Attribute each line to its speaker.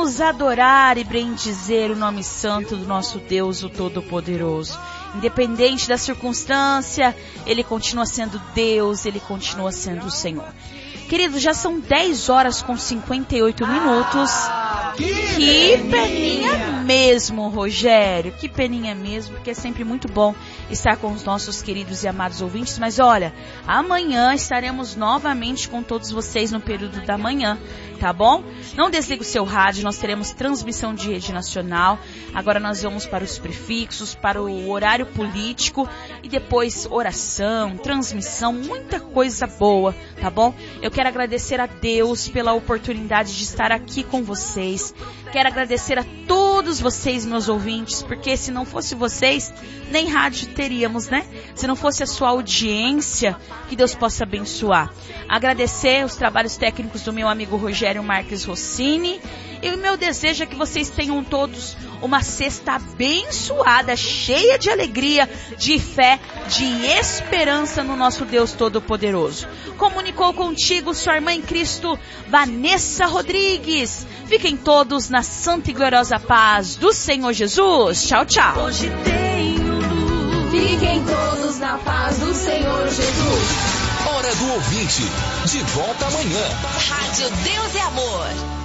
Speaker 1: Vamos adorar e bendizer o nome santo do nosso Deus, o Todo-Poderoso. Independente da circunstância, Ele continua sendo Deus, Ele continua sendo o Senhor. Queridos, já são 10 horas com 58 minutos. Que peninha mesmo, Rogério. Que peninha mesmo, porque é sempre muito bom estar com os nossos queridos e amados ouvintes. Mas olha, amanhã estaremos novamente com todos vocês no período da manhã, tá bom? Não desligue o seu rádio, nós teremos transmissão de rede nacional. Agora nós vamos para os prefixos, para o horário político e depois oração, transmissão, muita coisa boa, tá bom? Eu quero agradecer a Deus pela oportunidade de estar aqui com vocês. Quero agradecer a todos vocês, meus ouvintes, porque se não fosse vocês, nem rádio teríamos, né? Se não fosse a sua audiência, que Deus possa abençoar. Agradecer os trabalhos técnicos do meu amigo Rogério Marques Rossini. E o meu desejo é que vocês tenham todos uma sexta abençoada, cheia de alegria, de fé, de esperança no nosso Deus Todo-Poderoso. Comunicou contigo sua irmã em Cristo, Vanessa Rodrigues. Fiquem todos na santa e gloriosa paz do Senhor Jesus. Tchau, tchau.
Speaker 2: Hoje tenho luz. Fiquem todos na paz do Senhor Jesus.
Speaker 3: Hora do ouvinte. De volta amanhã.
Speaker 4: Rádio Deus e Amor.